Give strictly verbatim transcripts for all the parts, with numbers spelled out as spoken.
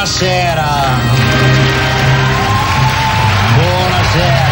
Buonasera. Buonasera.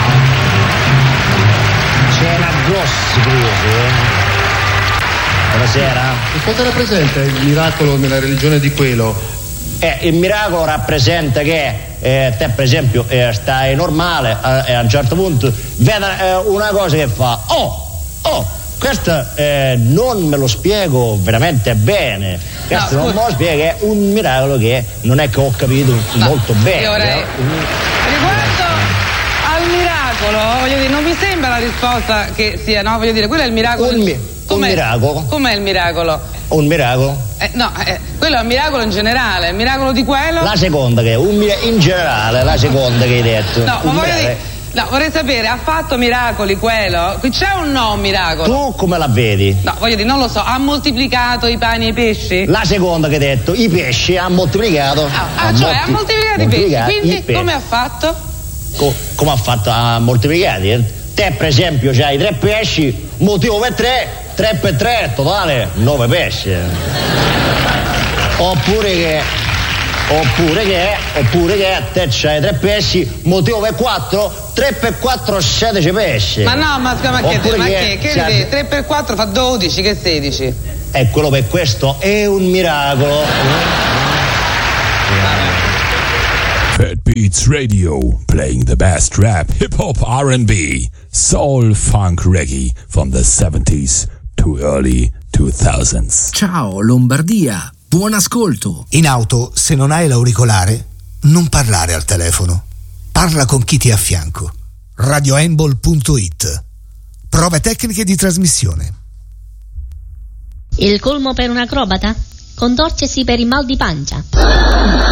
C'è una grossa crisi, eh? Buonasera. E cosa rappresenta il miracolo nella religione di Quelo? Eh, il miracolo rappresenta che eh, te per esempio eh, stai normale eh, e a un certo punto vedi eh, una cosa che fa oh, oh, questo eh, non me lo spiego veramente bene, questo no, non me lo spiego, è un miracolo che non è che ho capito no, molto bene. Vorrei... Riguardo al miracolo, voglio dire, non mi sembra la risposta che sia, no? Voglio dire, quello è il miracolo. Un, mi- un miracolo. Com'è il miracolo? Un miracolo? Eh, no, eh, quello è un miracolo in generale, il miracolo di quello. La seconda che è un mir- in generale, la seconda che hai detto. No, ma voglio dire, no, vorrei sapere, ha fatto miracoli quello? Qui c'è un no miracolo? Tu come la vedi? No, voglio dire, non lo so, ha moltiplicato i pani e i pesci? La seconda che hai detto, i pesci ha moltiplicato. Ah, ah ha cioè molti- ha moltiplicato i pesci, quindi pesci. come ha fatto? Co- come ha fatto a moltiplicati? Eh? Te per esempio c'hai tre pesci, motivo per tre, tre per tre, totale nove pesci. Oppure che oppure che oppure che te c'hai tre pesci, motivo per quattro, tre per quattro sedici pesci. Ma no, ma, ma che, Oppure ma che che, che c'hai- vedi? tre per quattro fa dodici, che sedici? E quello per questo è un miracolo. Fat Beats Radio, playing the best rap, hip hop, R and B, soul, funk, reggae from the seventies to early two thousands. Ciao Lombardia, buon ascolto. In auto, se non hai l'auricolare, non parlare al telefono. Parla con chi ti è a fianco. radioembol punto it. Prove tecniche di trasmissione. Il colmo per un acrobata? Contorcersi per il mal di pancia.